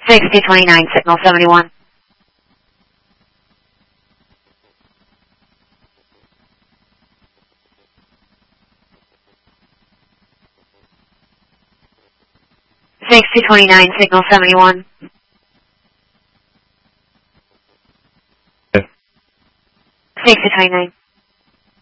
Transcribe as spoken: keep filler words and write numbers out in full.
sixty twenty-nine, signal seventy-one. sixty twenty-nine, signal seventy-one. Okay. sixty twenty-nine.